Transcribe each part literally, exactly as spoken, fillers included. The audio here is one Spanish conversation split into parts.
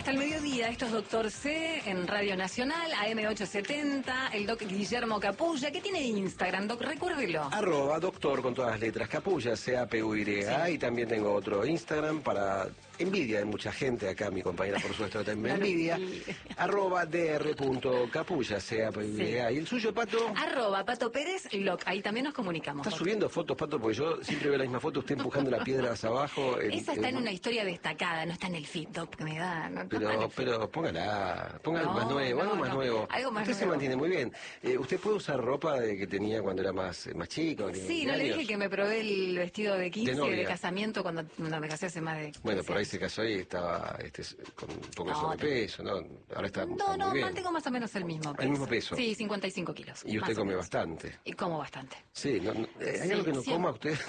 hasta el mediodía. Esto es Doctor C en Radio Nacional, A M ochocientos setenta, el doc Guillermo Capulla, que tiene Instagram, doc, recuérdelo. Arroba doctor con todas las letras, Capulla, C A P U Y. Sí. Y también tengo otro Instagram para envidia de mucha gente, acá mi compañera por supuesto también me envidia. Arroba dr.capulla, C A P U Y. Sí. ¿Y el suyo, Pato? Arroba Pato Pérez, loc. Ahí también nos comunicamos. ¿Está subiendo fotos, Pato? Porque yo siempre veo la misma foto, usted empujando las piedras abajo. En, Esa está en, en una historia destacada, no está en el feed, doc, que me da. No, pero, no pero póngala, ponga algo no, más nuevo, no, algo más no, nuevo. Algo más usted nuevo. se mantiene muy bien. Eh, ¿Usted puede usar ropa de que tenía cuando era más, más chico? Sí, no años? Le dije que me probé el vestido de quince, de, de casamiento, cuando, cuando me casé hace más de... Bueno, por ahí se casó y estaba este, con un poco de no, sobrepeso, ¿no? Ahora está, no, está no, muy bien. mantengo más o menos el mismo peso. ¿El mismo peso? Sí, cincuenta y cinco kilos. ¿Y usted come bastante? Y como bastante. Sí, no, no, ¿hay sí, algo que no sí. coma usted?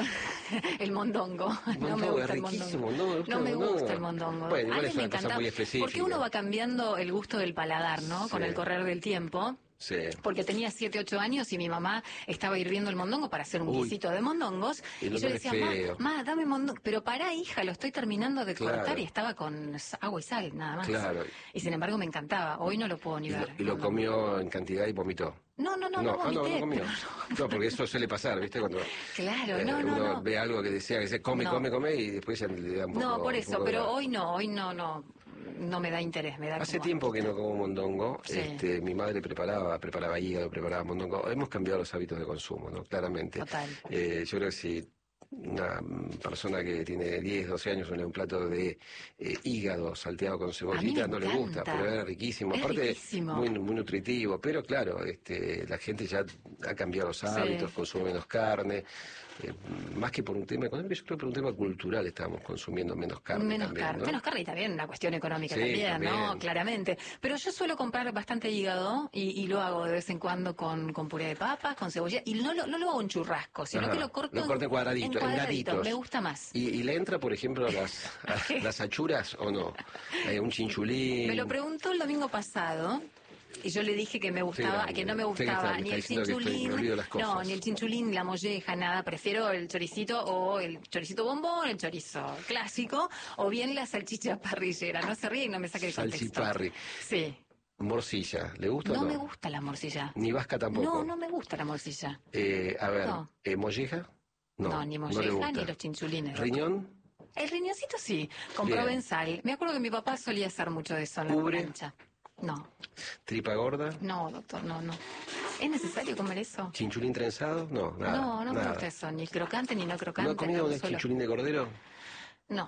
El mondongo. mondongo. No me gusta es riquísimo, el mondongo. No me gusta, no me mondongo. gusta el mondongo. Bueno, igual Antes es una me cosa muy específica. Porque uno va cambiando el gusto del paladar, ¿no? Sí. Con el correr del tiempo. Sí. Porque tenía siete, ocho años y mi mamá estaba hirviendo el mondongo para hacer un Uy. guisito de mondongos. Y, y yo le decía, ma, ma, dame mondongo. Pero pará, hija, lo estoy terminando de claro. cortar y estaba con agua y sal, nada más. Claro. Y sin embargo me encantaba. Hoy no lo puedo ni y ver. Lo, y lo comió en cantidad y vomitó. No, no, no, no, no, vomité, no, no comió. No, no, porque eso suele pasar, ¿viste? Cuando claro, eh, no, no, uno no. ve algo que desea que se come, no. come, come y después ya le da un poco. No, por eso, pero de... hoy no, hoy no, no, no me da interés, me da Hace como tiempo que no como mondongo, sí. este, mi madre preparaba, preparaba hígado, preparaba mondongo. Hemos cambiado los hábitos de consumo, ¿no? Claramente. Total. Eh, yo creo que si una persona que tiene diez, doce años en un plato de eh, hígado salteado con cebollita no le gusta, pero es riquísimo, es aparte riquísimo. Muy, muy nutritivo, pero claro, este, la gente ya ha cambiado los hábitos, sí. Consume menos carne, eh, más que por un tema económico, yo creo que por un tema cultural estamos consumiendo menos carne. Menos también, carne, ¿no? menos carne y también una cuestión económica sí, también, también, ¿no? Claramente. Pero yo suelo comprar bastante hígado y, y lo hago de vez en cuando con, con puré de papas, con cebolla, y no lo, no lo hago en churrasco, sino Ajá. que lo corto lo corto en, cuadradito, en cuadraditos. En me gusta más. ¿Y, y le entra, por ejemplo, a las, a las achuras o no? ¿Hay un chinchulín? Me lo preguntó el domingo pasado. Y yo le dije que me gustaba, sí, que no me gustaba está, ni me el chinchulín, no, ni el chinchulín, la molleja, nada. Prefiero el choricito o el choricito bombón, el chorizo clásico, o bien la salchicha parrillera. No se ríe y no me saque el contexto. Salchiparri. Sí. Morcilla, ¿le gusta no o no? No me gusta la morcilla. Ni vasca tampoco. No, no me gusta la morcilla. Eh, a ver, no. eh, ¿molleja? No, no, ni molleja ni los chinchulines. ¿Riñón? El riñoncito sí, con Bien. provenzal. Me acuerdo que mi papá solía hacer mucho de eso en la ¿Ubre? plancha. No. ¿Tripa gorda? No, doctor, no, no. ¿Es necesario comer eso? ¿Chinchulín trenzado? No, nada. No, no nada. me gusta eso, ni crocante ni no crocante. ¿No ha comido no un chinchulín de cordero? No.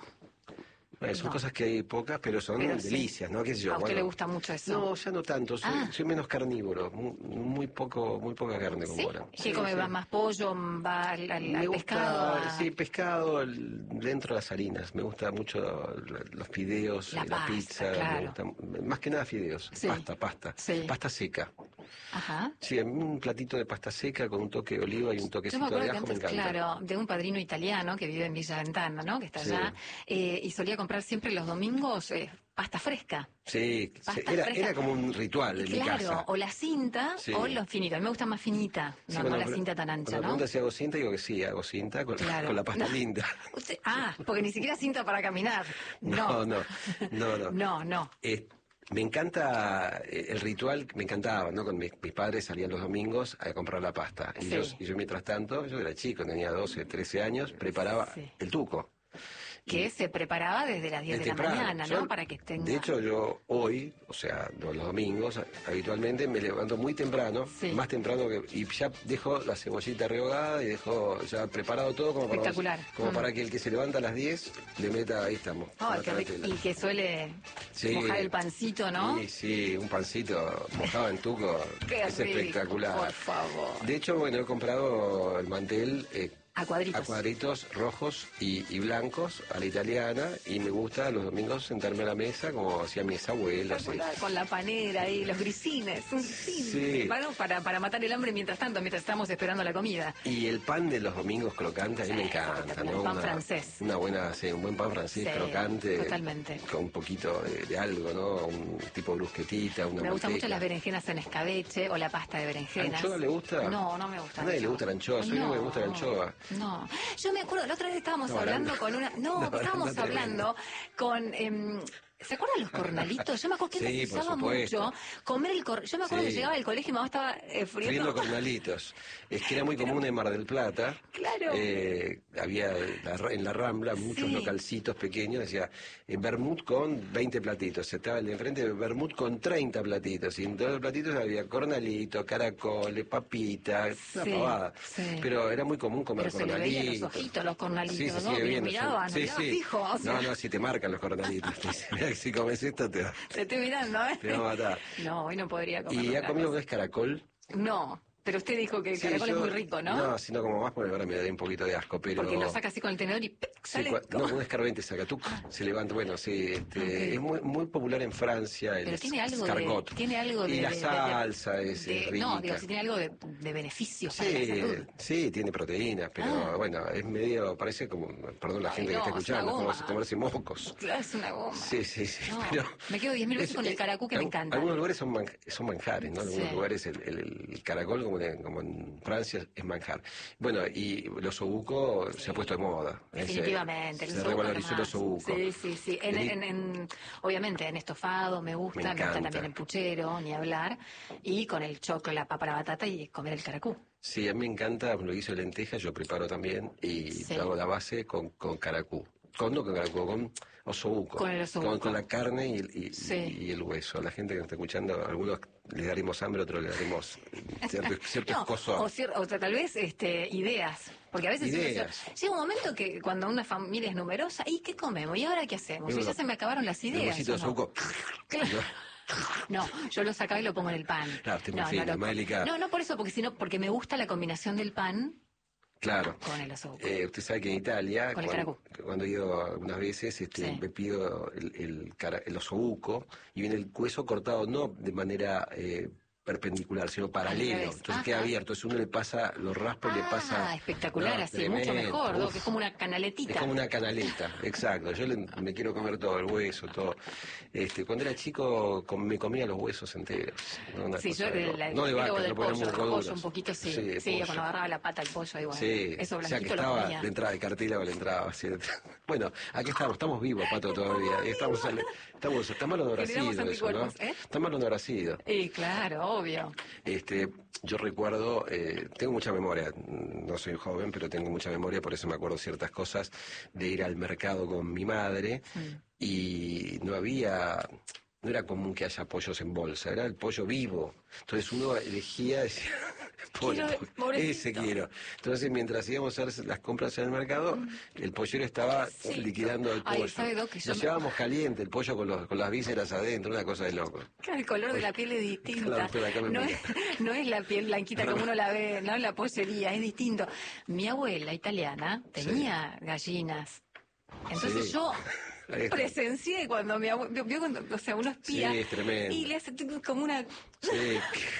Eh, son no. cosas que hay pocas, pero son pero delicias, sí. ¿no? ¿Qué sé yo? ¿A usted bueno, le gusta mucho eso? No, ya no tanto, soy, ah. soy menos carnívoro, muy, muy poco, muy poca carne como ¿Sí? ahora. ¿Sí? Sí, come sí. más pollo, va al, al, me al gusta, pescado? A... Sí, pescado el, dentro de las harinas, me gusta mucho los fideos, la, la pasta, pizza, claro. me gusta, más que nada fideos, sí. pasta, pasta, sí. pasta seca. Ajá. Sí, un platito de pasta seca con un toque de oliva y un toquecito de ajo antes, me encanta. Claro, de un padrino italiano que vive en Villa Ventana, ¿no? Que está sí. allá, eh, y solía comprar siempre los domingos eh, pasta fresca. Sí, pasta era, fresca. era como un ritual en claro, mi casa. Claro, o la cinta sí. o lo finito. A mí me gusta más finita, sí, no, no la cinta tan ancha, cuando ¿no? me pregunta si hago cinta, digo que sí, hago cinta con, claro. con la pasta no. linda. Usted, ah, porque ni siquiera cinta para caminar. No, no, no, no. no, no. Eh, me encanta el ritual, me encantaba, ¿no? Con mis, mis padres salían los domingos a comprar la pasta. Y, sí. yo, y yo, mientras tanto, yo era chico, tenía doce, trece años, preparaba sí. el tuco. Que y, se preparaba desde las diez de la mañana, ¿no? Yo, para que tenga... De hecho, yo hoy, o sea, los domingos, habitualmente me levanto muy temprano, sí. más temprano que... Y ya dejo la cebollita rehogada y dejo ya preparado todo como, espectacular. Para, como mm. para que el que se levanta a las diez le meta, ahí estamos. Oh, que, y que suele sí. mojar el pancito, ¿no? Sí, sí, un pancito mojado en tuco. Qué es rico, espectacular. Por favor. De hecho, bueno, he comprado el mantel... Eh, A cuadritos. A cuadritos rojos y, y blancos a la italiana, y me gusta los domingos sentarme a la mesa como hacía mis abuelos. Con la panera y los grisines, un sí. bueno, para, para matar el hambre mientras tanto, mientras estamos esperando la comida. Y el pan de los domingos crocante a mí sí, me encanta, ¿no? Un pan una, francés. Una buena, sí, un buen pan francés sí, crocante. Totalmente. Con un poquito de, de algo, ¿no? Un tipo brusquetita, una Me gustan manteca. mucho las berenjenas en escabeche o la pasta de berenjenas. ¿Anchoa le gusta? No, no me gusta. A nadie le gusta la anchoa, soy no, no me gusta la anchoa. No. Yo me acuerdo, la otra vez estábamos no, hablando no, con una... No, no estábamos no, hablando con... Eh, ¿Se acuerdan los cornalitos? Yo me acuerdo que sí, me gustaba mucho comer el cor... Yo me acuerdo sí. que llegaba al colegio y mamá estaba eh, friendo. Friendo cornalitos. Es que era muy común Pero... en Mar del Plata. Claro. Eh, había en la Rambla muchos sí. localcitos pequeños, decía, en vermut con veinte platitos. Se estaba el de enfrente de vermut con treinta platitos. Y en todos los platitos había cornalitos, caracoles, papitas, sí, una pavada. Sí. Pero era muy común comer Pero cornalitos. Se le veían los ojitos, los cornalitos, sí, se ¿no? sigue viendo. Miraban, sí, miraban sí. fijo. O sea... No, no, si te marcan los cornalitos. Si comes esto te va. Te estoy mirando, ¿eh? Te va a matar. No, hoy no podría comer. ¿Y ha comido una vez caracol? No. Pero usted dijo que el sí, caracol yo, es muy rico, ¿no? No, sino como más, porque ahora me daría un poquito de asco, pero... Porque lo saca así con el tenedor y ¡pic! Sale. Sí, no, con un escarbente saca, tú, ah. se levanta, bueno, sí, este, okay. es muy muy popular en Francia el pero tiene algo escargot. De, tiene algo de... Y la de, salsa de, es, de, es rica. No, digo, si tiene algo de, de beneficios sí, para la salud. Sí, tiene proteínas, pero ah. bueno, es medio, parece como, perdón la Ay, gente no, que está escuchando, es como comerse mocos. Claro, es una goma. Sí, sí, sí. No, pero me quedo diez mil veces con el caracú que eh, me encanta. Algunos lugares son, man, son manjares, ¿no? En algunos sí. lugares el, el, el caracol, como, de, como en Francia, es manjar. Bueno, y el osobuco sí. se ha puesto de moda. Definitivamente. Se, se revalorizó el osobuco. Sí, sí, sí. En, en, en, obviamente en estofado me gusta, me, me gusta también el puchero, ni hablar. Y con el choclo, la papa, la batata y comer el caracú. Sí, a mí me encanta lo que hizo de lentejas, yo preparo también y sí. hago la base con, con caracú. Con, no con caracú, con osobuco. Con el osobuco. Con, con la carne y, y, sí. y el hueso. La gente que nos está escuchando, algunos les daremos hambre, otros les daremos cierto, cierto no, escosor. O, cier, o tal vez este, ideas. Porque a veces ideas. llega un momento que cuando una familia es numerosa, ¿y qué comemos? ¿Y ahora qué hacemos? Y ya se me acabaron las ideas. El huesito de osobuco. Claro. No, yo lo sacaba y lo pongo en el pan. Claro, usted no, fino, no, más delicado. No, no por eso, porque sino porque me gusta la combinación del pan. Claro. Con el osobuco. Eh, usted sabe que en Italia, con cuando, cuando he ido algunas veces, este, sí. me pido el, el, cara, el osobuco y viene el hueso cortado no de manera eh, perpendicular, sino paralelo. Entonces Ajá. queda abierto. Entonces uno le pasa, lo raspa y ah, le pasa... Ah, espectacular, no, así, tremendo. Mucho mejor, ¿no? Que es como una canaletita. Es como una canaleta, exacto. Yo le, me quiero comer todo, el hueso, todo. Este, cuando era chico com, me comía los huesos enteros. ¿No? Una sí, cosa yo de, la, no de vaca, del no pollo, muy el pollo un poquito, sí. Sí, sí cuando agarraba la pata al pollo, igual. Sí, eso o sea que lo estaba comía. de entrada de cartílago, le entraba así. Bueno, aquí estamos, estamos vivos, Pato, todavía. Estamos, estamos, está mal honoracido eso, ¿no? ¿eh? Está mal honoracido. Y claro, obvio. Este, yo recuerdo, eh, tengo mucha memoria, no soy joven, pero tengo mucha memoria, por eso me acuerdo ciertas cosas, de ir al mercado con mi madre mm. y no había... No era común que haya pollos en bolsa, era el pollo vivo. Entonces uno elegía, decía, quiero, ese quiero. Entonces mientras íbamos a hacer las compras en el mercado, mm. el pollero estaba sí. liquidando el pollo. Ay, ¿sabe, Doc, que Nos me... llevábamos caliente el pollo con, los, con las vísceras adentro, una cosa de loco. Claro, el color de la piel es distinta. Claro, no, es, no es la piel blanquita como uno la ve, no en la pollería, es distinto. Mi abuela italiana tenía sí. gallinas. Entonces sí. yo... presencié cuando mi abuelo, vio cuando, o sea, uno espía sí, es tremendo. Y le hace como una... Sí.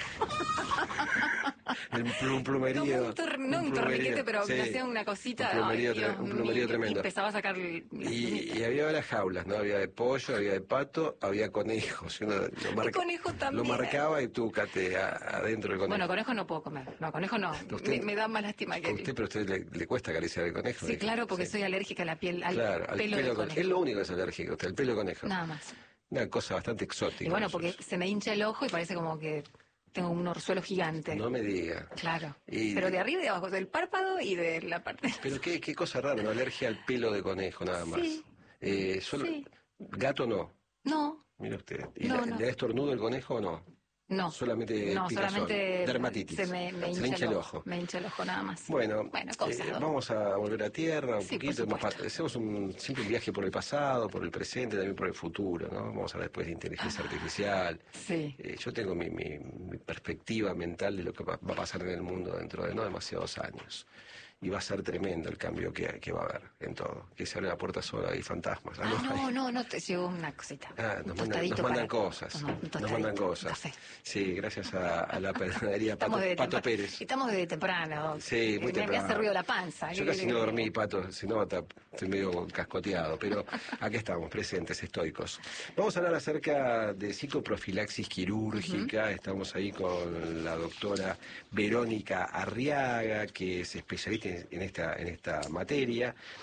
el plum, plumerío. No, un, tor no un, un torniquete, pero sí. le hacía una cosita. Un plumerío, ay, Dios un plumerío mío, tremendo. Y empezaba a sacar... El... Y, y había varias jaulas, ¿no? Había de pollo, había de pato, había conejos. Uno lo, marca, conejo también. Lo marcaba y tú, cate, adentro del conejo. Bueno, conejo no puedo comer. No, conejo no. Usted, me, me da más lástima que... Usted, pero a usted le, le cuesta acariciar el conejo. Sí, ¿eh? claro, porque sí. soy alérgica a la piel, al claro, al pelo, pelo de conejo. Es lo único que es alérgico, usted, el pelo de conejo. Nada más. Una cosa bastante exótica. Y bueno, porque se me hincha el ojo y parece como que tengo un orzuelo gigante. No me diga. Claro. Y... Pero de arriba y de abajo, del párpado y de la parte... Pero qué, qué cosa rara, ¿no? Alergia al pelo de conejo, nada más. Sí. Eh, solo... sí. ¿Gato no? No. Mira usted. ¿Y no, la, no. le da estornudo el conejo o no? No. Solamente no, picazón, solamente dermatitis. Se me, me, hincha, se hincha el, el ojo. ojo. Me hincha el ojo nada más. Bueno, bueno cosas, eh, ¿no? vamos a volver a tierra un sí, poquito. Hacemos un simple viaje por el pasado, por el presente, también por el futuro, ¿no? Vamos a hablar después de inteligencia ah, artificial. Sí. Eh, yo tengo mi, mi, mi perspectiva mental de lo que va, va a pasar en el mundo dentro de no demasiados años. Y va a ser tremendo el cambio que, que va a haber en todo. Que se abre la puerta sola y fantasmas. Ah, no, no, no, te llegó una cosita. Ah, nos, mandan, nos mandan cosas. No, nos mandan cosas. Sí, gracias a, a la panadería Pato, Pato Pérez. Estamos desde temprano. Sí, muy me, temprano. Me hace ruido la panza. Yo casi no dormí, Pato, si no estoy medio cascoteado. Pero aquí estamos, presentes, estoicos. Vamos a hablar acerca de psicoprofilaxis quirúrgica. Uh-huh. Estamos ahí con la doctora Verónica Arriaga, que es especialista en esta, en esta materia.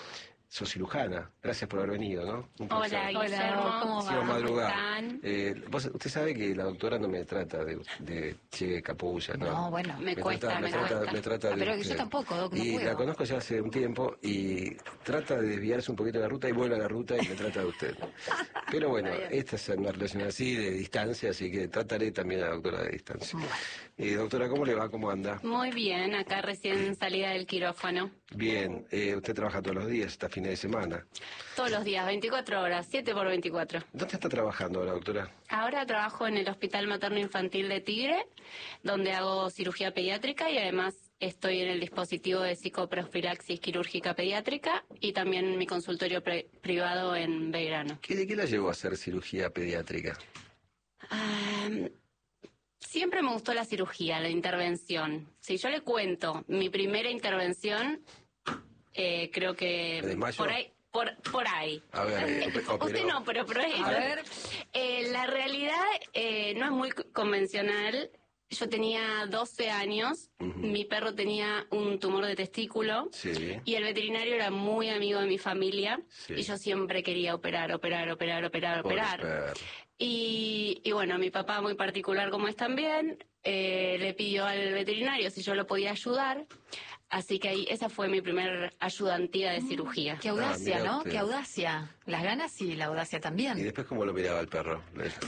sos cirujana. Gracias por haber venido, ¿no? Un Hola, Guillermo. ¿Cómo va? ¿Cómo están? Eh, vos, usted sabe que la doctora no me trata de, de che, capulla, ¿no? No, bueno. Me cuesta, trata, me trata, cuesta. me trata de Pero yo usted. tampoco, Doc, no Y puedo. la conozco ya hace un tiempo y trata de desviarse un poquito de la ruta y vuelve a la ruta y me trata de usted. Pero bueno, esta es una relación así, de distancia, así que trataré también a la doctora de distancia. Bueno. Eh, doctora, ¿cómo le va? ¿Cómo anda? Muy bien, acá recién salida del quirófano. Bien, eh, usted trabaja todos los días, hasta fines de semana. Todos los días, veinticuatro horas, siete por veinticuatro. ¿Dónde está trabajando ahora, doctora? Ahora trabajo en el Hospital Materno Infantil de Tigre, donde hago cirugía pediátrica y además estoy en el dispositivo de psicoprofilaxis quirúrgica pediátrica y también en mi consultorio pre- privado en Belgrano. ¿Qué, ¿De qué la llevó a hacer cirugía pediátrica? Ah, siempre me gustó la cirugía, la intervención. Si yo le cuento mi primera intervención, eh, creo que ¿Me desmayo? por ahí... Por, por ahí. A ver, eh, operó. Usted no, pero, pero A ver. eh, la realidad eh, no es muy convencional. Yo tenía doce años, Ujú. mi perro tenía un tumor de testículo Sí. y el veterinario era muy amigo de mi familia Sí. y yo siempre quería operar, operar, operar, operar, Pobre operar. perro. Y, y bueno, mi papá, muy particular como es también, eh, le pidió al veterinario si yo lo podía ayudar. Así que ahí, esa fue mi primer ayudantía de cirugía. Qué audacia, Ah, mira ¿no? usted. Qué audacia. Las ganas y la audacia ¿Y también. después cómo lo miraba el perro?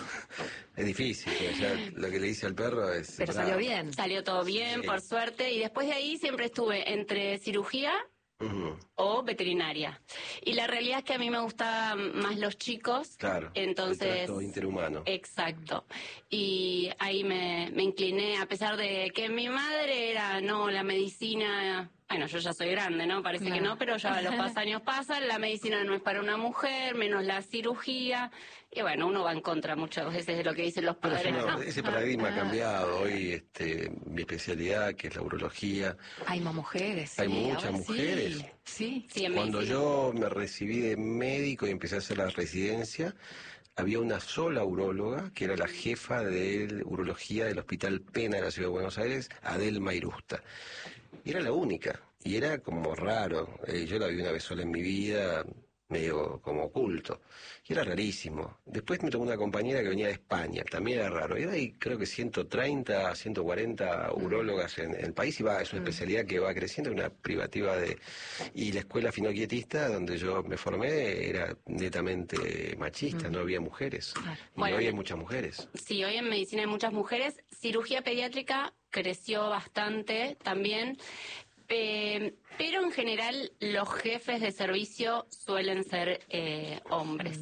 Es difícil, porque ya lo que le dice al perro es... Pero bravo. salió bien. Salió todo bien, Sí. por suerte, y después de ahí siempre estuve entre cirugía Ujú. o veterinaria. Y la realidad es que a mí me gustaban más los chicos. Claro, Entonces, el trato interhumano. exacto. Y ahí me, me incliné, a pesar de que mi madre era, no, la medicina... Bueno, yo ya soy grande, ¿no? Parece Claro. que no, pero ya los pas- años pasan, la medicina no es para una mujer, menos la cirugía. Y bueno, uno va en contra muchas veces de lo que dicen los Pero padres, eso no, ¿no? ese paradigma ha cambiado. Hoy este, mi especialidad, que es la urología, Hay más mujeres. Hay sí, muchas ahora mujeres. Sí, sí. Sí, en cuando medicina. yo me recibí de médico y empecé a hacer la residencia, había una sola uróloga, que era la jefa de urología del Hospital Pena de la Ciudad de Buenos Aires, Adelma Irusta. Y era la única. Y era como raro. Eh, yo la vi una vez sola en mi vida, medio como oculto. Y era rarísimo. Después me tocó una compañera que venía de España, también era raro. Y ahora hay creo que ciento treinta, ciento cuarenta urólogas en, en el país y va, es una especialidad que va creciendo, una privativa de... Y la escuela finoquietista, donde yo me formé, era netamente machista, no había mujeres. Y Bueno, hoy hay no- muchas mujeres. Sí, hoy en medicina hay muchas mujeres. Cirugía pediátrica creció bastante también. Eh, pero en general los jefes de servicio suelen ser eh, hombres.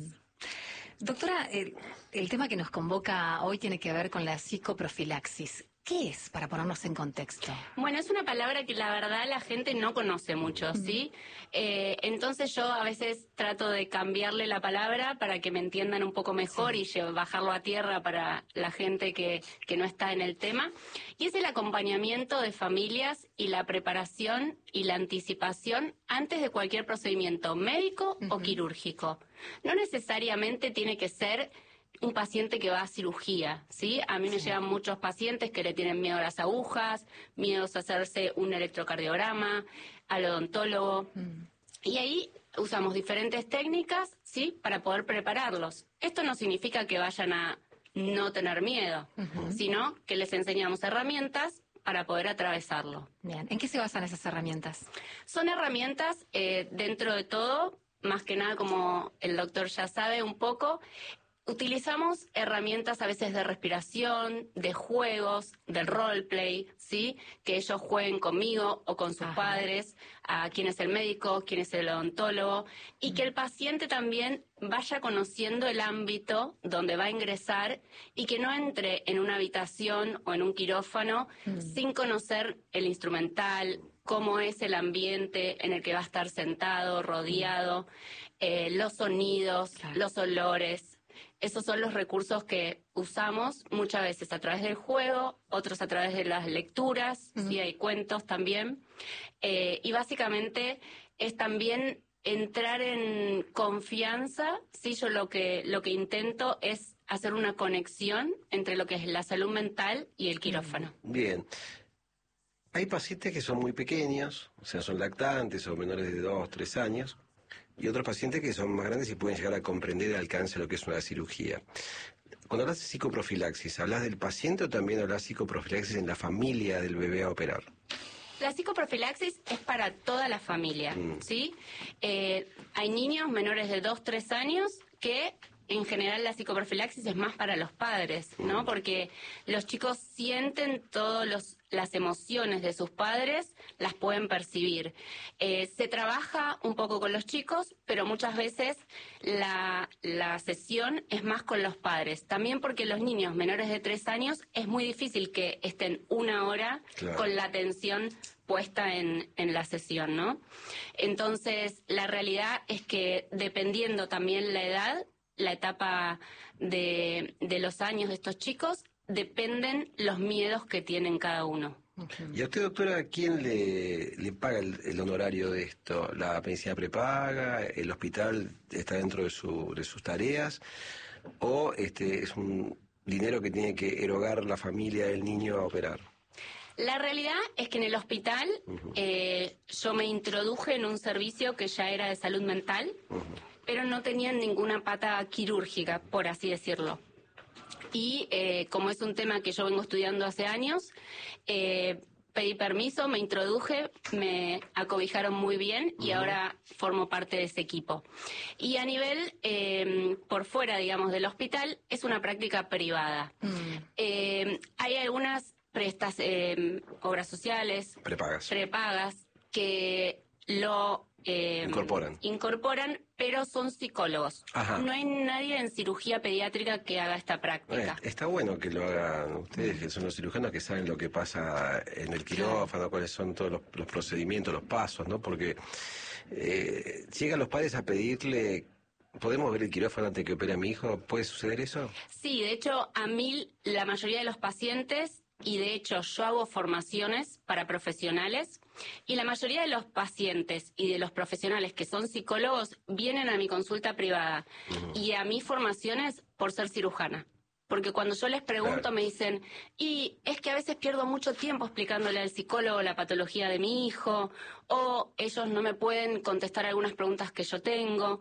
Doctora, el, el tema que nos convoca hoy tiene que ver con la psicoprofilaxis. ¿Qué es, para ponernos en contexto? Bueno, es una palabra que la verdad la gente no conoce mucho, ¿sí? Eh, entonces yo a veces trato de cambiarle la palabra para que me entiendan un poco mejor y lle- bajarlo a tierra para la gente que, que no está en el tema. Y es el acompañamiento de familias y la preparación y la anticipación antes de cualquier procedimiento médico o quirúrgico. No necesariamente tiene que ser un paciente que va a cirugía, ¿sí? A mí me llegan muchos pacientes que le tienen miedo a las agujas, miedos a hacerse un electrocardiograma, al odontólogo. Y ahí usamos diferentes técnicas, ¿sí? Para poder prepararlos. Esto no significa que vayan a no tener miedo, sino que les enseñamos herramientas para poder atravesarlo. Bien, ¿en qué se basan esas herramientas? Son herramientas, eh, dentro de todo, más que nada, como el doctor ya sabe un poco, utilizamos herramientas a veces de respiración, de juegos, de roleplay, ¿sí? Que ellos jueguen conmigo o con sus Ajá. padres, a quién es el médico, quién es el odontólogo, y que el paciente también vaya conociendo el ámbito donde va a ingresar y que no entre en una habitación o en un quirófano sin conocer el instrumental, cómo es el ambiente en el que va a estar sentado, rodeado, eh, los sonidos, Claro. los olores. Esos son los recursos que usamos muchas veces a través del juego, otros a través de las lecturas, sí hay cuentos también. Eh, y básicamente es también entrar en confianza, sí, yo lo que, lo que intento es hacer una conexión entre lo que es la salud mental y el quirófano. Bien. Hay pacientes que son muy pequeños, o sea, son lactantes o menores de dos, tres años, y otros pacientes que son más grandes y pueden llegar a comprender el alcance de lo que es una cirugía. Cuando hablas de psicoprofilaxis, ¿hablas del paciente o también hablas de psicoprofilaxis en la familia del bebé a operar? La psicoprofilaxis es para toda la familia, mm. ¿sí? Eh, hay niños menores de dos, tres años que en general la psicoprofilaxis es más para los padres, ¿no? Porque los chicos sienten todos los las emociones de sus padres, las pueden percibir. Eh, se trabaja un poco con los chicos, pero muchas veces la, la sesión es más con los padres. También porque los niños menores de tres años es muy difícil que estén una hora claro. con la atención puesta en, en la sesión, ¿no? Entonces, la realidad es que dependiendo también la edad, la etapa de, de los años de estos chicos, dependen los miedos que tienen cada uno. ¿Y a usted, doctora, quién le, le paga el, el honorario de esto? ¿La medicina prepaga? ¿El hospital está dentro de, su, de sus tareas? ¿O este es un dinero que tiene que erogar la familia del niño a operar? La realidad es que en el hospital uh-huh. eh, yo me introduje en un servicio que ya era de salud mental, uh-huh. pero no tenían ninguna pata quirúrgica, por así decirlo. Y eh, como es un tema que yo vengo estudiando hace años, eh, pedí permiso, me introduje, me acobijaron muy bien y uh-huh. ahora formo parte de ese equipo. Y a nivel, eh, por fuera, digamos, del hospital, es una práctica privada. Uh-huh. Eh, hay algunas prestas, eh, obras sociales, prepagas, prepagas que lo... Eh, incorporan. Incorporan, pero son psicólogos. Ajá. No hay nadie en cirugía pediátrica que haga esta práctica. Eh, está bueno que lo hagan ustedes, que son los cirujanos que saben lo que pasa en el quirófano, claro. cuáles son todos los, los procedimientos, los pasos, ¿no? Porque eh, llegan los padres a pedirle... ¿Podemos ver el quirófano antes que opere a mi hijo? ¿Puede suceder eso? Sí, de hecho, a mí la mayoría de los pacientes, y de hecho yo hago formaciones para profesionales, y la mayoría de los pacientes y de los profesionales que son psicólogos vienen a mi consulta privada uh-huh. y a mis formaciones por ser cirujana. Porque cuando yo les pregunto claro. me dicen, y es que a veces pierdo mucho tiempo explicándole al psicólogo la patología de mi hijo, o ellos no me pueden contestar algunas preguntas que yo tengo.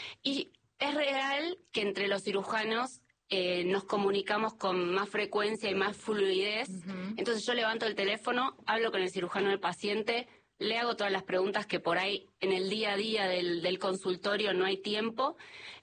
Y es real que entre los cirujanos eh, nos comunicamos con más frecuencia y más fluidez. Uh-huh. Entonces yo levanto el teléfono, hablo con el cirujano del paciente, le hago todas las preguntas que por ahí en el día a día del, del consultorio no hay tiempo,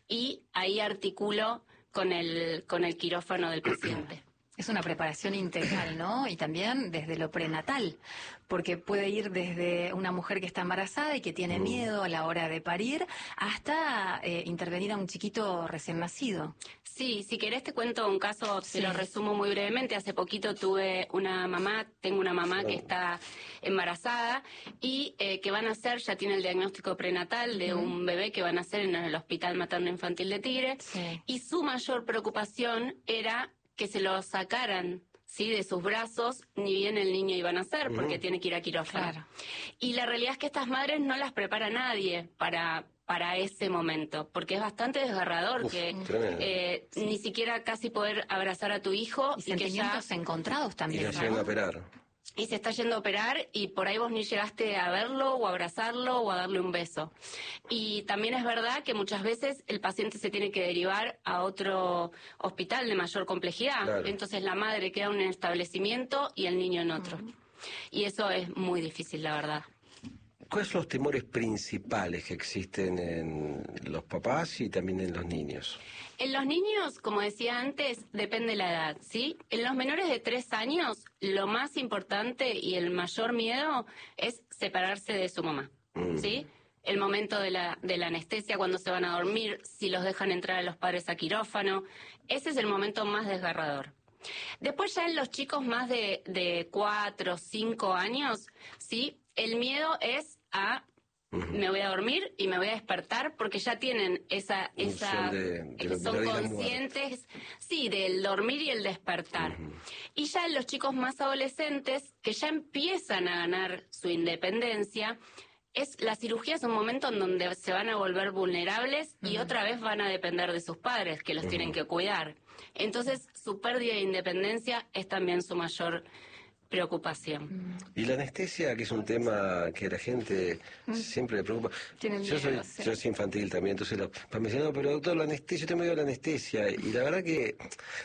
y ahí articulo con el, con el quirófano del paciente. Es una preparación integral, ¿no? Y también desde lo prenatal, porque puede ir desde una mujer que está embarazada y que tiene miedo a la hora de parir, hasta eh, intervenir a un chiquito recién nacido. Sí, si querés te cuento un caso, sí. te lo resumo muy brevemente. Hace poquito tuve una mamá, tengo una mamá sí. que está embarazada y eh, que van a hacer, ya tiene el diagnóstico prenatal de uh-huh. un bebé que van a hacer en el Hospital Materno Infantil de Tigre, sí. y su mayor preocupación era que se lo sacaran, ¿sí?, de sus brazos, ni bien el niño iba a nacer, uh-huh. porque tiene que ir a quirófano. Claro. Y la realidad es que estas madres no las prepara nadie para... para ese momento, porque es bastante desgarrador. Uf, que eh, ni siquiera casi poder abrazar a tu hijo y, y sentimientos que ya encontrados también, y se ¿no? a operar. Y se está yendo a operar y por ahí vos ni llegaste a verlo o a abrazarlo o a darle un beso. Y también es verdad que muchas veces el paciente se tiene que derivar a otro hospital de mayor complejidad. Claro. Entonces la madre queda en un establecimiento y el niño en otro. Uh-huh. Y eso es muy difícil, la verdad. ¿Cuáles son los temores principales que existen en los papás y también en los niños? En los niños, como decía antes, depende de la edad, ¿sí? En los menores de tres años, lo más importante y el mayor miedo es separarse de su mamá, mm. ¿sí? El momento de la, de la anestesia, cuando se van a dormir, si los dejan entrar a los padres a quirófano, ese es el momento más desgarrador. Después ya en los chicos más de, de cuatro, cinco años, ¿sí? El miedo es a uh-huh. me voy a dormir y me voy a despertar, porque ya tienen esa, esa de, de son conscientes, sí, del dormir y el despertar. Uh-huh. Y ya en los chicos más adolescentes, que ya empiezan a ganar su independencia, es la cirugía es un momento en donde se van a volver vulnerables uh-huh. y otra vez van a depender de sus padres, que los uh-huh. tienen que cuidar. Entonces, su pérdida de independencia es también su mayor preocupación. Y la anestesia, que es un tema que a la gente siempre le preocupa. Tienen yo soy miedo, sí. yo soy infantil también, entonces lo, me dicen, no, pero doctor, la anestesia, yo tengo miedo a la anestesia. Y la verdad que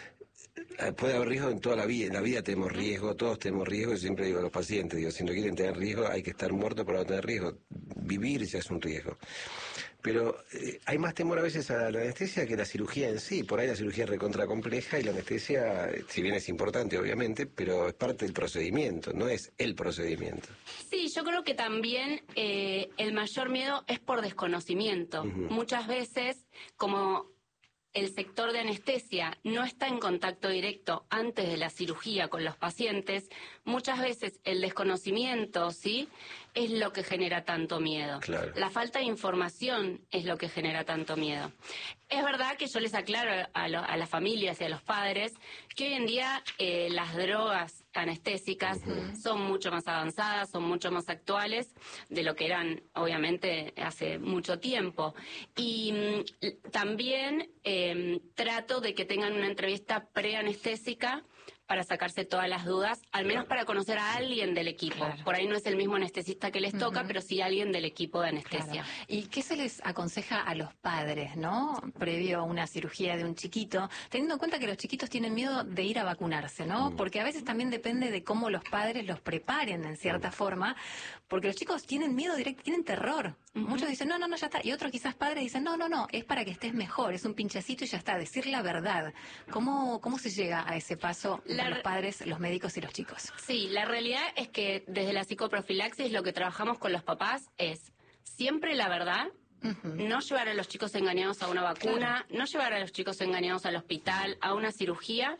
puede haber riesgo en toda la vida, en la vida tenemos riesgo, todos tenemos riesgo, y siempre digo a los pacientes, digo, si no quieren tener riesgo, hay que estar muerto para no tener riesgo. Vivir ya es un riesgo. Pero eh, hay más temor a veces a la anestesia que la cirugía en sí. Por ahí la cirugía es recontra compleja y la anestesia, si bien es importante obviamente, pero es parte del procedimiento, no es el procedimiento. Sí, yo creo que también eh, el mayor miedo es por desconocimiento. Uh-huh. Muchas veces, como el sector de anestesia no está en contacto directo antes de la cirugía con los pacientes, muchas veces el desconocimiento, ¿sí?, es lo que genera tanto miedo. Claro. La falta de información es lo que genera tanto miedo. Es verdad que yo les aclaro a, lo, a las familias y a los padres que hoy en día eh, las drogas anestésicas uh-huh. son mucho más avanzadas, son mucho más actuales de lo que eran, obviamente, hace mucho tiempo. Y mm, también eh, trato de que tengan una entrevista preanestésica para sacarse todas las dudas, al menos para conocer a alguien del equipo. Claro. Por ahí no es el mismo anestesista que les toca, uh-huh. pero sí alguien del equipo de anestesia. Claro. ¿Y qué se les aconseja a los padres, no? Previo a una cirugía de un chiquito, teniendo en cuenta que los chiquitos tienen miedo de ir a vacunarse, ¿no? Uh-huh. Porque a veces también depende de cómo los padres los preparen en cierta uh-huh. forma, porque los chicos tienen miedo directo, tienen terror. Uh-huh. Muchos dicen, no, no, no, ya está. Y otros quizás padres dicen, no, no, no, es para que estés mejor, es un pinchacito y ya está, decir la verdad. ¿Cómo, cómo se llega a ese paso la... entre los padres, los médicos y los chicos? Sí, la realidad es que desde la psicoprofilaxis lo que trabajamos con los papás es siempre la verdad. Uh-huh. No llevar a los chicos engañados a una vacuna, claro. no llevar a los chicos engañados al hospital, a una cirugía,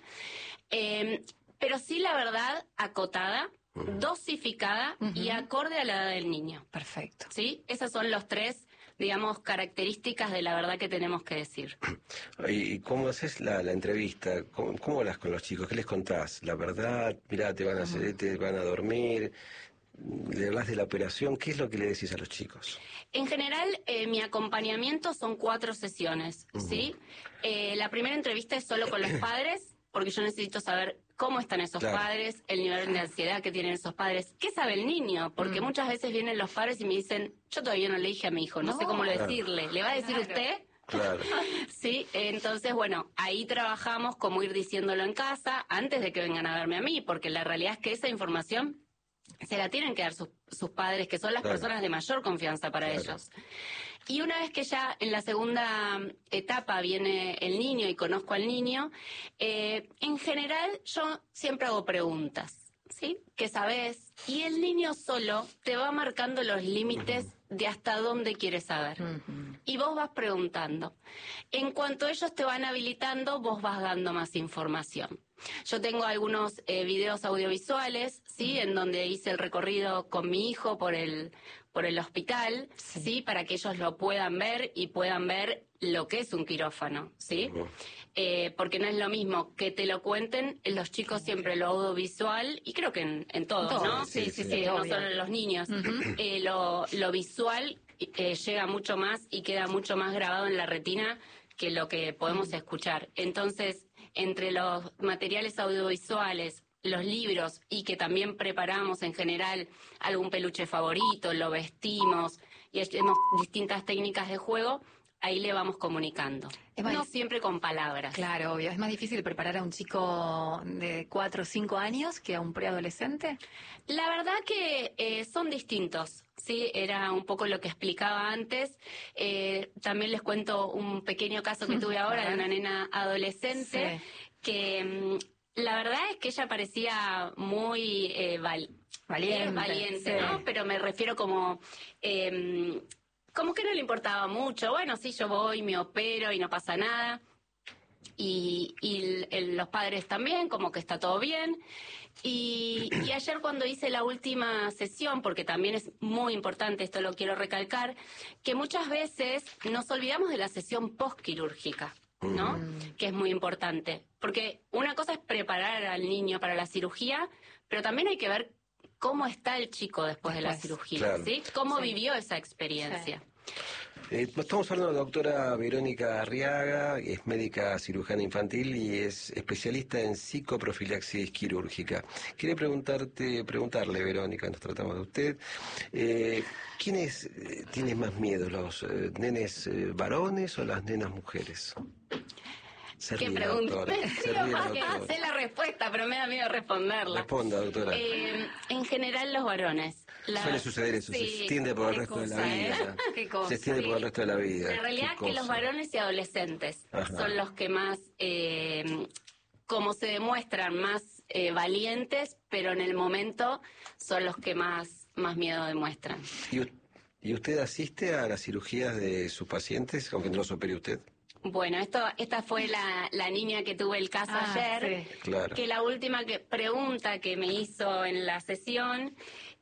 eh, pero sí la verdad acotada, uh-huh. dosificada uh-huh. y acorde a la edad del niño. Perfecto. ¿Sí? Esas son los tres, digamos, características de la verdad que tenemos que decir. ¿Y cómo haces la, la entrevista? ¿Cómo, ¿Cómo hablas con los chicos? ¿Qué les contás? ¿La verdad? Mirá, te van a hacer, uh-huh. te van a dormir. ¿Le hablas de la operación? ¿Qué es lo que le decís a los chicos? En general, eh, mi acompañamiento son cuatro sesiones, uh-huh. ¿sí? Eh, la primera entrevista es solo con los padres, porque yo necesito saber cómo están esos claro. padres, el nivel de ansiedad que tienen esos padres, qué sabe el niño, porque uh-huh. muchas veces vienen los padres y me dicen, yo todavía no le dije a mi hijo, no, no sé cómo claro. decirle, ¿le va a decir claro. usted? Claro. Sí, entonces, bueno, ahí trabajamos cómo ir diciéndolo en casa antes de que vengan a verme a mí, porque la realidad es que esa información se la tienen que dar sus, sus padres, que son las claro. personas de mayor confianza para claro. ellos. Y una vez que ya en la segunda etapa viene el niño y conozco al niño, eh, en general yo siempre hago preguntas, ¿sí? ¿Qué sabes? Y el niño solo te va marcando los límites uh-huh. de hasta dónde quiere saber. Uh-huh. Y vos vas preguntando. En cuanto ellos te van habilitando, vos vas dando más información. Yo tengo algunos eh, videos audiovisuales, ¿sí? Uh-huh. En donde hice el recorrido con mi hijo por el, por el hospital, sí. ¿sí? Para que ellos lo puedan ver y puedan ver lo que es un quirófano, ¿sí? Uh-huh. Eh, porque no es lo mismo que te lo cuenten, los chicos siempre lo audiovisual, y creo que en, en todos, Todo, ¿no? Sí, sí, sí, sí, sí no solo los niños. Uh-huh. eh, lo, lo visual eh, llega mucho más y queda mucho más grabado en la retina que lo que podemos uh-huh. escuchar. Entonces, entre los materiales audiovisuales, los libros, y que también preparamos en general algún peluche favorito, lo vestimos y hacemos distintas técnicas de juego, ahí le vamos comunicando. Más, no siempre con palabras. Claro, obvio. ¿Es más difícil preparar a un chico de cuatro o cinco años que a un preadolescente? La verdad que eh, son distintos. Sí, era un poco lo que explicaba antes. Eh, también les cuento un pequeño caso que tuve ahora de una nena adolescente sí. que mmm, la verdad es que ella parecía muy eh, val- valiente, valiente sí. ¿no? Pero me refiero como... Eh, como que no le importaba mucho. Bueno, sí, yo voy, me opero y no pasa nada. Y, y el, el, los padres también, como que está todo bien. Y, y ayer cuando hice la última sesión, porque también es muy importante, esto lo quiero recalcar, que muchas veces nos olvidamos de la sesión postquirúrgica, ¿no? Mm. Que es muy importante. Porque una cosa es preparar al niño para la cirugía, pero también hay que ver cómo está el chico después de la cirugía, claro. ¿sí? Cómo sí. vivió esa experiencia. Sí. Eh, estamos hablando de la doctora Verónica Arriaga, es médica cirujana infantil y es especialista en psicoprofilaxis quirúrgica. Quería preguntarte, preguntarle, Verónica, nos tratamos de usted, eh, ¿quiénes eh, tienes más miedo, los eh, nenes eh, varones o las nenas mujeres? Se ¿Qué ríe, pregunta? doctora. Se ríe, doctora. Sé la respuesta, pero me da miedo responderla. Responda, doctora. Eh, en general, los varones. La... Suele suceder eso, sí, se extiende por el resto cosa, de la vida. ¿eh? ¿Qué cosa? Se extiende por el resto de la vida. En realidad, que los varones y adolescentes Ajá. son los que más, eh, como se demuestran, más eh, valientes, pero en el momento son los que más, más miedo demuestran. ¿Y, ¿Y usted asiste a las cirugías de sus pacientes, aunque no los opere usted? Bueno, esto, esta fue la, la niña que tuve el caso ah, ayer, sí. Claro. Que la última que, pregunta que me hizo en la sesión,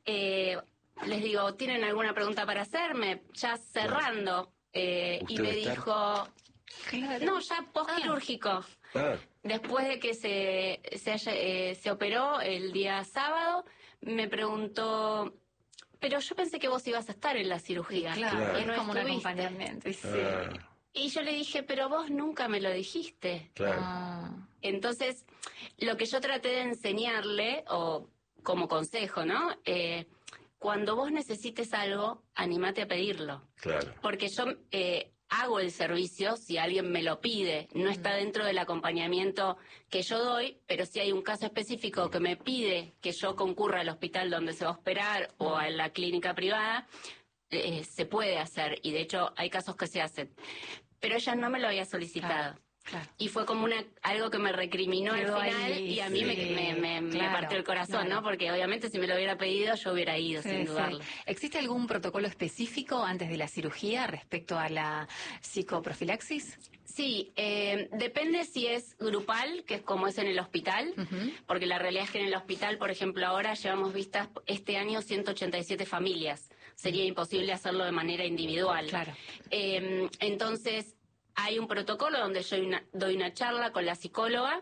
eh, les digo, ¿tienen alguna pregunta para hacerme? Ya cerrando, eh, y me dijo, claro. no, ya postquirúrgico. Ah. Ah. Después de que se, se, haya, eh, se operó el día sábado, me preguntó... Pero yo pensé que vos ibas a estar en la cirugía. Claro, claro. es no como un acompañamiento. Sí. Ah. Y yo le dije, pero vos nunca me lo dijiste. Claro. Ah. Entonces, lo que yo traté de enseñarle, o como consejo, ¿no? Eh, cuando vos necesites algo, anímate a pedirlo. Claro. Porque yo eh, hago el servicio si alguien me lo pide. No está dentro del acompañamiento que yo doy, pero si hay un caso específico que me pide que yo concurra al hospital donde se va a operar o a la clínica privada, eh, se puede hacer. Y de hecho, hay casos que se hacen. Pero ella no me lo había solicitado. Claro, claro. Y fue como una algo que me recriminó Quedó al final ahí, y a mí sí, me, me, me, claro, me partió el corazón, claro. ¿no? Porque obviamente si me lo hubiera pedido yo hubiera ido, sí, sin sí. dudarlo. ¿Existe algún protocolo específico antes de la cirugía respecto a la psicoprofilaxis? Sí, eh, depende si es grupal, que es como es en el hospital, Uh-huh. porque la realidad es que en el hospital, por ejemplo, ahora llevamos vistas este año ciento ochenta y siete familias. Sería imposible hacerlo de manera individual. Claro. Eh, entonces, hay un protocolo donde yo una, doy una charla con la psicóloga,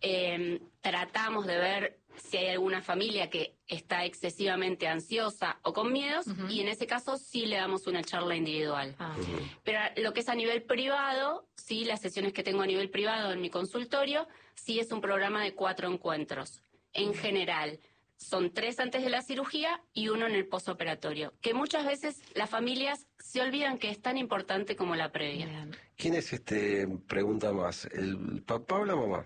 eh, tratamos de ver si hay alguna familia que está excesivamente ansiosa o con miedos, uh-huh. y en ese caso sí le damos una charla individual. Ah. Uh-huh. Pero lo que es a nivel privado, sí, las sesiones que tengo a nivel privado en mi consultorio, sí es un programa de cuatro encuentros. En general, son tres antes de la cirugía y uno en el posoperatorio, que muchas veces las familias se olvidan que es tan importante como la previa. Bien. ¿Quién es este, pregunta más, el papá o la mamá?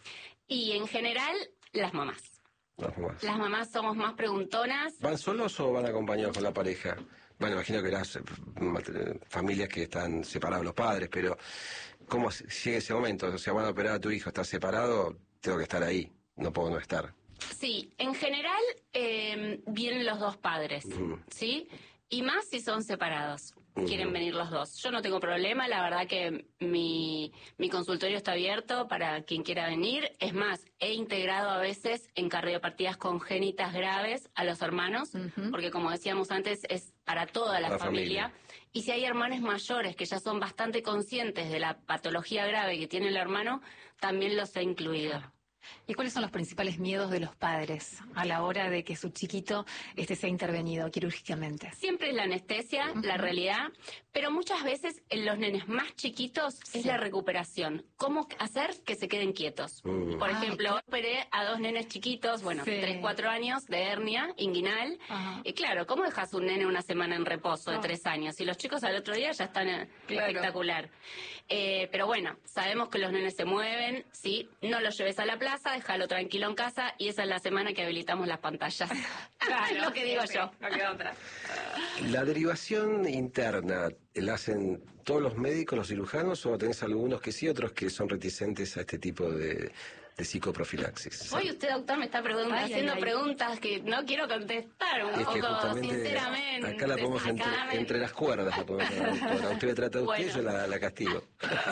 Y en general, las mamás. Las mamás. Las mamás somos más preguntonas. ¿Van solos o van acompañados con la pareja? Bueno, imagino que las eh, familias que están separados los padres, pero ¿cómo llega ese momento? O sea, van a operar a tu hijo, ¿estás separado? Tengo que estar ahí, no puedo no estar. Sí, en general eh, vienen los dos padres, Uh-huh. ¿sí? Y más si son separados, Uh-huh. quieren venir los dos. Yo no tengo problema, la verdad que mi, mi consultorio está abierto para quien quiera venir. Es más, he integrado a veces en cardiopatías congénitas graves a los hermanos, Uh-huh. porque como decíamos antes, es para toda la, La familia. familia. Y si hay hermanos mayores que ya son bastante conscientes de la patología grave que tiene el hermano, también los he incluido. Claro. ¿Y cuáles son los principales miedos de los padres a la hora de que su chiquito este sea intervenido quirúrgicamente? Siempre es la anestesia, Uh-huh. la realidad, pero muchas veces en los nenes más chiquitos Sí. es la recuperación. ¿Cómo hacer que se queden quietos? Uh. Por Ah, ejemplo, claro. operé a dos nenes chiquitos, bueno, Sí. tres, cuatro años de hernia inguinal. Ajá. Y claro, ¿cómo dejas un nene una semana en reposo de No. tres años? Y los chicos al otro día ya están eh, Claro. espectacular. Eh, pero bueno, sabemos que los nenes se mueven, ¿sí? No los lleves a la plaza, déjalo tranquilo en casa y esa es la semana que habilitamos las pantallas. Es lo que digo sí, yo. no queda otra. ¿La derivación interna la hacen todos los médicos, los cirujanos, o tenés algunos que sí, otros que son reticentes a este tipo de, de psicoprofilaxis? Hoy usted, doctor, me está pregun- Ay, haciendo ay, ay. preguntas que no quiero contestar un Es que poco, justamente sinceramente. acá la ponemos entre, Acá- entre las cuerdas. La ponemos, doctora. Usted me trata de usted, Bueno. yo la, la castigo.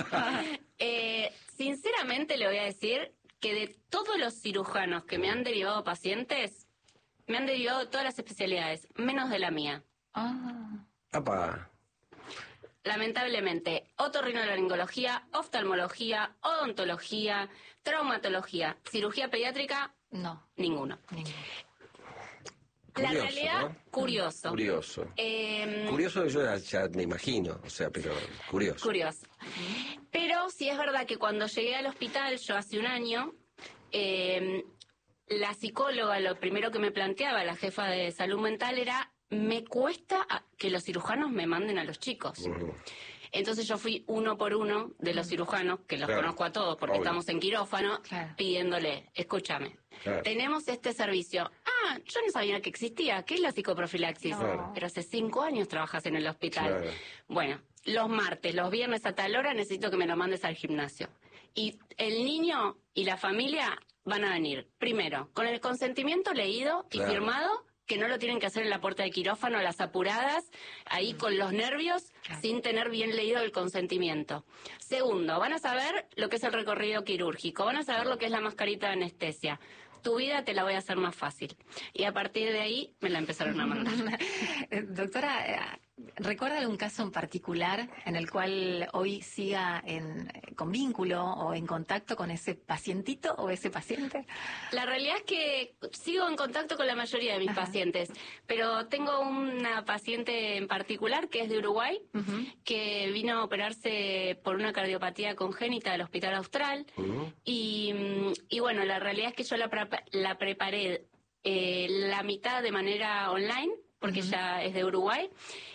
Eh, sinceramente le voy a decir que de todos los cirujanos que me han derivado pacientes, me han derivado de todas las especialidades, menos de la mía. Ah. Apa. Lamentablemente, otorrinolaringología, oftalmología, odontología, traumatología, cirugía pediátrica, No, ninguno. ninguno. La Curioso, realidad, ¿no? curioso. Curioso. Eh, Curioso yo ya, ya me imagino, o sea, pero curioso. Curioso. Pero sí es verdad que cuando llegué al hospital, yo hace un año, eh, la psicóloga, lo primero que me planteaba, la jefa de salud mental, era, me cuesta que los cirujanos me manden a los chicos. Uh-huh. Entonces yo fui uno por uno de los cirujanos, que los Claro. conozco a todos porque Obvio. estamos en quirófano, Claro. pidiéndole, escúchame, Claro. tenemos este servicio. Ah, yo no sabía que existía. ¿Qué es la psicoprofilaxis? Claro. Pero hace cinco años trabajas en el hospital. Claro. Bueno, los martes, los viernes a tal hora necesito que me lo mandes al gimnasio. Y el niño y la familia van a venir, primero, con el consentimiento leído y Claro. firmado, que no lo tienen que hacer en la puerta de quirófano a las apuradas, ahí con los nervios, Claro. sin tener bien leído el consentimiento. Segundo, van a saber lo que es el recorrido quirúrgico, van a saber lo que es la mascarita de anestesia. Tu vida te la voy a hacer más fácil. Y a partir de ahí me la empezaron a mandar. Eh, Doctora, eh, ¿recuerda algún caso en particular en el cual hoy siga en, eh, con vínculo o en contacto con ese pacientito o ese paciente? La realidad es que sigo en contacto con la mayoría de mis Ajá. pacientes, pero tengo una paciente en particular que es de Uruguay, Ujú. que vino a operarse por una cardiopatía congénita del Hospital Austral. Uh-huh. Y, mm, y bueno, la realidad es que yo la, prepa- la preparé eh, la mitad de manera online, porque Ujú. ella es de Uruguay,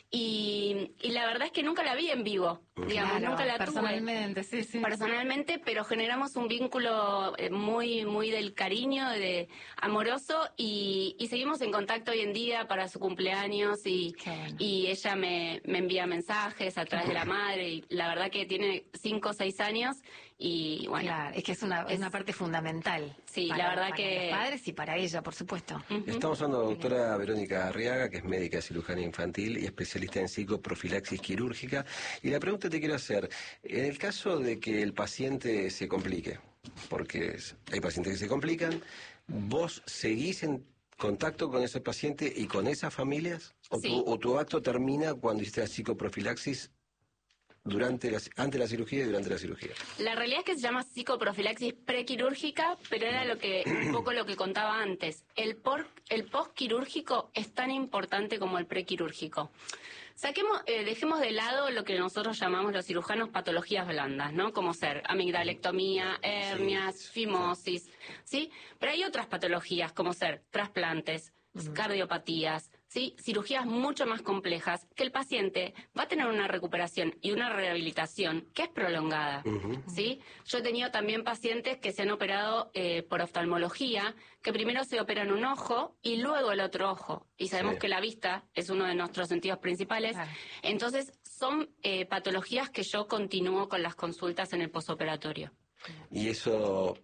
y, y la verdad es que nunca la vi en vivo, digamos, Claro, nunca la tuve personalmente, sí, sí. personalmente, pero generamos un vínculo eh, muy muy del cariño, de amoroso, y, y seguimos en contacto hoy en día para su cumpleaños, y, Qué bueno. y ella me, me envía mensajes a través de la madre, y la verdad que tiene cinco o seis años, y bueno, Claro, es que es una, es es- una parte fundamental. Sí, para- la verdad para que- los padres y para ella, por supuesto. ujú. Estamos hablando de la doctora Verónica Arriaga, que es médica cirujana infantil y especialista en psicoprofilaxis quirúrgica. Y la pregunta que te quiero hacer, en el caso de que el paciente se complique, porque es- hay pacientes que se complican, ¿vos seguís en contacto con ese paciente y con esas familias? ¿O, Sí. tu, o tu acto termina cuando hiciste la psicoprofilaxis durante la, antes de la cirugía y durante la cirugía? La realidad es que se llama psicoprofilaxis prequirúrgica, pero era lo que un poco lo que contaba antes. El, por, el postquirúrgico es tan importante como el prequirúrgico. Saquemos, eh, dejemos de lado lo que nosotros llamamos los cirujanos patologías blandas, ¿no? Como ser amigdalectomía, hernias, Sí, fimosis, ¿sí? Pero hay otras patologías como ser trasplantes, cardiopatías, ¿sí? Cirugías mucho más complejas que el paciente va a tener una recuperación y una rehabilitación que es prolongada, Ujú. ¿sí? Yo he tenido también pacientes que se han operado eh, por oftalmología, que primero se operan un ojo y luego el otro ojo. Y sabemos Sí. que la vista es uno de nuestros sentidos principales. Claro. Entonces, son eh, patologías que yo continúo con las consultas en el posoperatorio. ¿Y eso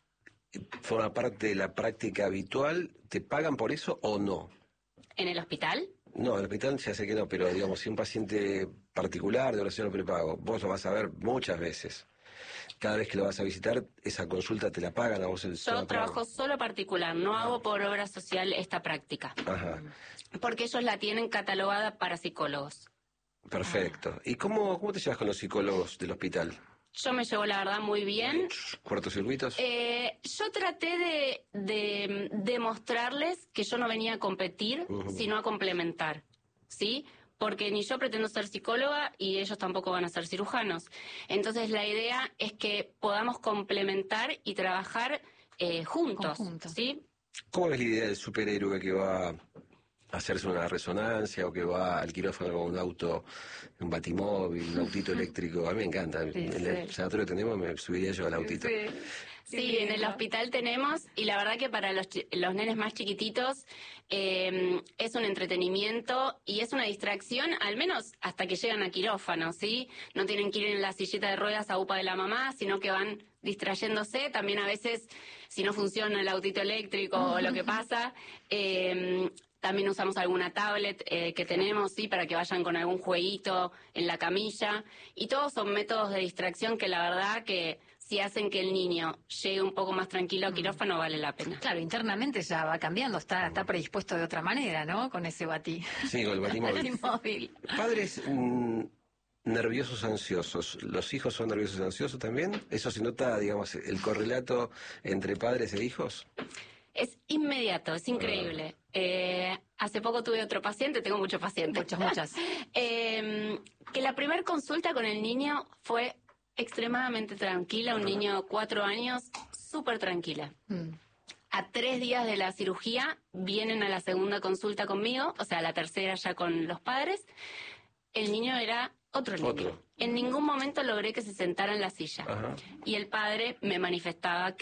forma parte de la práctica habitual? ¿Te pagan por eso o no? ¿En el hospital? No, en el hospital ya sé que no, pero digamos, si un paciente particular de oración o prepago, vos lo vas a ver muchas veces. Cada vez que lo vas a visitar, esa consulta te la pagan a vos el Yo trabajo solo particular, no hago por obra social esta práctica, Ajá, porque ellos la tienen catalogada para psicólogos. perfecto. ¿Y cómo, cómo te llevas con los psicólogos del hospital? Yo me llevo la verdad muy bien. ¿Cortocircuitos? Eh, yo traté de, de demostrarles que yo no venía a competir, Ujú. sino a complementar, ¿sí? Porque ni yo pretendo ser psicóloga y ellos tampoco van a ser cirujanos. Entonces la idea es que podamos complementar y trabajar eh, juntos, Conjunto. ¿sí? ¿Cómo ves la idea del superhéroe que va a hacerse una resonancia o que va al quirófano con un auto, un batimóvil, un autito eléctrico? A mí me encanta. Sí, en el sí. sanatorio que tenemos me subiría yo al autito. Sí, Sí, en el hospital tenemos, y la verdad que para los, chi- los nenes más chiquititos eh, es un entretenimiento y es una distracción, al menos hasta que llegan a quirófano, ¿sí? No tienen que ir en la sillita de ruedas a UPA de la mamá, sino que van distrayéndose. También a veces, si no funciona el autito eléctrico o lo que pasa, eh, también usamos alguna tablet eh, que tenemos, sí, para que vayan con algún jueguito en la camilla. Y todos son métodos de distracción que la verdad que si hacen que el niño llegue un poco más tranquilo a quirófano, vale la pena. Claro, internamente ya va cambiando, está, está predispuesto de otra manera, ¿no? Con ese batí. Sí, con el batimóvil. Móvil. Padres mm, nerviosos, ansiosos. ¿Los hijos son nerviosos y ansiosos también? ¿Eso se nota, digamos, el correlato entre padres e hijos? Es inmediato, es increíble. Ah. Eh, hace poco tuve otro paciente, tengo muchos pacientes. Muchas, muchas. eh, que la primera consulta con el niño fue extremadamente tranquila, un niño de cuatro años, súper tranquila. Mm. A tres días de la cirugía vienen a la segunda consulta conmigo, o sea, a la tercera ya con los padres. El niño era otro niño. Otro. En ningún momento logré que se sentara en la silla. Ajá. Y el padre me manifestaba que